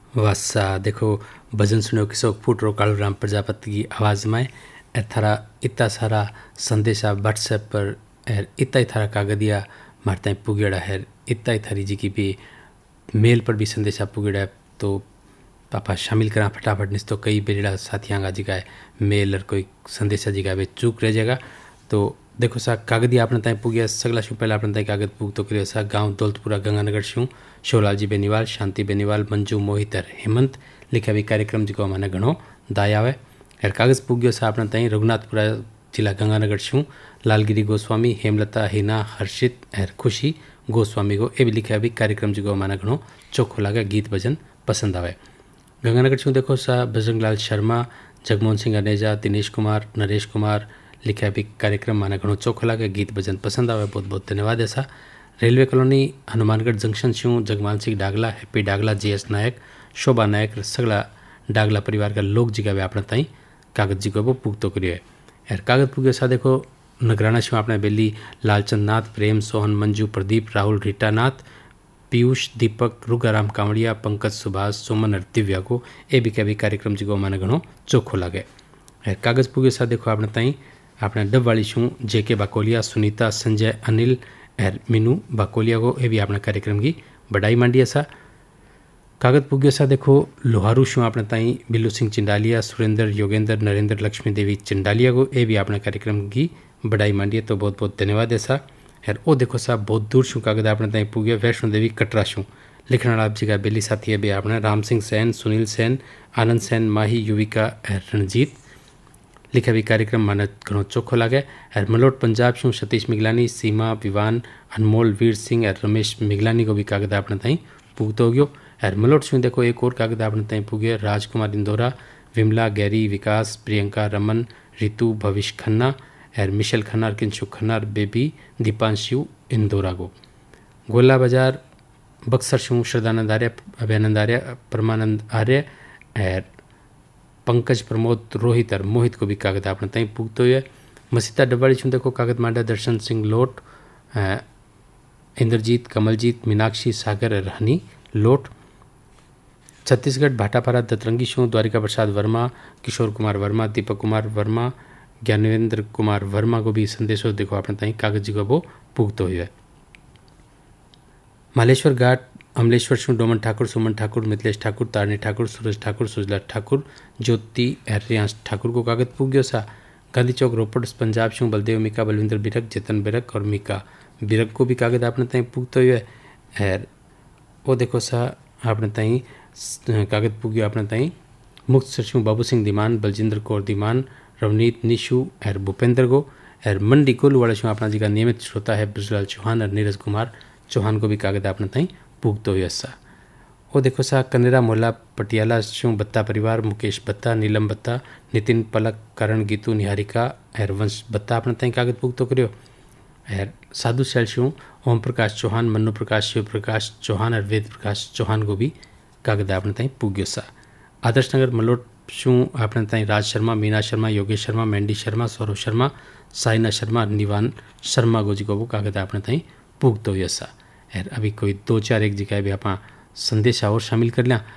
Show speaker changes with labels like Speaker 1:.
Speaker 1: वासा देखो भजन सुनो किसो फूट रो कालू राम प्रजापति की आवाज़ में थारा इतना सारा संदेशा व्हाट्सएप पर इतना ही थारा कागदिया मारता पुगेड़ा है इतना ही थारी जी की भी मेल पर भी संदेशा पुगेड़ा तो पापा शामिल करा फटाफट नहीं तो कई बेड़ा साथियाँ का जिका मेल और कोई संदेशा जिका वे चूक रह जाएगा। तो देखो सा कागदी आपने ताई पुगिया सगला शू पहला आपने ताई कागद पुग तो करियो सा गांव दौलतपुरा गंगानगर शू शिवलाल जी बेनीवाल शांति बेनीवाल मंजू मोहितर हेमंत लिखा भी कार्यक्रम जी को मैंने घणो दाय आवे यार कागज पुग्यो सा आपने ताई रघुनाथपुरा जिला गंगानगर शू लालगिरी गोस्वामी हेमलता हिना हर्षित एर खुशी गोस्वामी को ये भी लिखा भी कार्यक्रम जी को मैंने घणो चोखो लगा गीत भजन पसंद आवे। गंगानगर छू देखो सा बजरंगलाल शर्मा जगमोहन सिंह अनेजा दिनेश कुमार नरेश कुमार लिखा भी कार्यक्रम माना घणो चोखो लगे गीत भजन पसंद आवे बहुत बहुत धन्यवाद ऐसा। रेलवे कॉलोनी हनुमानगढ़ जंक्शन छू जगमान सिंह डागला हैप्पी डागला जीएस नायक शोभा नायक सगला डागला परिवार का लोग जिगा वे अपना ताई कागज जी को वो पुगतो करियो है यार कागज पुगे सा देखो नगराना छू अपने बेली लालचंद नाथ प्रेम सोहन मंजू प्रदीप राहुल रीटा नाथ पीयूष दीपक रुगाराम कांवड़िया पंकज सुभाष सुमन और दिव्या को ए भी कभी कार्यक्रम जी को माने घणो चोखो लगे कागज पुगे सा देखो आपने ताई आपने डब वाली छू जेके बाकोलिया सुनीता संजय अनिल एर मीनू बाकोलिया को ये भी अपने कार्यक्रम की बढ़ाई मांडी सा। कागज पुगे सा देखो लोहारू छू आपने ताई बिल्लू सिंह चिंडालिया सुरेंद्र योगेंद्र नरेंद्र लक्ष्मी देवी चिंडालिया को ये भी अपने कार्यक्रम की बढ़ाई मांडी तो बहुत बहुत धन्यवाद है सा। यार ओ देखो सा बहुत दूर छू कागज आपने ताई पुगे वैष्णो देवी कटरा छू लिखना आप जी का बेली साथी है भी आपने राम सिंह सैन सुनील सैन आनंद सैन माही युविका रणजीत लिखा भी कार्यक्रम माने घणो चोखो लगे। और मलोट पंजाब छू सतीश मिगलानी सीमा विवान अनमोल वीर सिंह और रमेश मिगलानी को भी कागज आपने ताई पुगतो हो गयो। और मलोट छू देखो एक और कागज आपने ताई पुगे राजकुमार इंदौरा विमला गैरी विकास प्रियंका रमन रितु भविष्य खन्ना और मिशेल खन्ना और किंशु खन्ना और बेबी दीपांशु इंदौरा को। गोला बाजार बक्सर छू श्रद्धानंद आर्य अभयानंद आर्य परमानंद आर्य और पंकज प्रमोद रोहित और मोहित को भी कागज आपने तई पुगतो है। मसीता डब्बाड़ी छू देखो कागज मांडा दर्शन सिंह लोट इंद्रजीत कमलजीत मीनाक्षी सागर और हनी लोट। छत्तीसगढ़ भाटापारा दतरंगी छू द्वारिका प्रसाद वर्मा किशोर कुमार वर्मा दीपक कुमार वर्मा ज्ञानेन्द्र कुमार वर्मा को भी संदेशो देखो आपने तई कागज जी को वो पुगतो हुआ है। मालेश्वर घाट अमलेश्वर छू डोमन ठाकुर सुमन ठाकुर मिथिलेश ठाकुर तारणी ठाकुर सूरज ठाकुर सुजला ठाकुर ज्योति रियांश ठाकुर को कागज पुग्यो सा। गांधी चौक रोपड़ पंजाब छू बलदेव मीका बलविंदर बिरक जतन बिरक और मीका बिरक को भी कागज आपने तई पुगतो हुआ है। वो देखो सा आपने तई कागज पुग्यो आपने तई मुक्त सरछू बाबू सिंह दीमान बलजिंद्र कौर दीमान रवनीत निशु और भूपेंद्र को और मंडी कोलू वाले छू अपना जी का नियमित श्रोता है ब्रजलाल चौहान और नीरज कुमार चौहान को भी कागज आपने तई पुगतो हुआ सा। वो देखो सा कनेरा मोहल्ला पटियाला शू बत्ता परिवार मुकेश बत्ता नीलम बत्ता नितिन पलक करण गीतू निहारिका और वंश बत्ता अपने तई कागज पुगतो करियो। और साधु शैल शू ओम प्रकाश चौहान मन्नू प्रकाश शिव प्रकाश चौहान और वेद प्रकाश चौहान को भी कागज आपने तई पुग्यो सा। आदर्श नगर मलोट शू आपने तई राज शर्मा मीना शर्मा योगेश शर्मा मेंडी शर्मा सौरभ शर्मा साइना शर्मा निवान शर्मा गोजी को वो कागज आपने तई पुगतो हुआ सा। और अभी कोई दो चार एक जगह भी आप संदेशा और शामिल कर लिया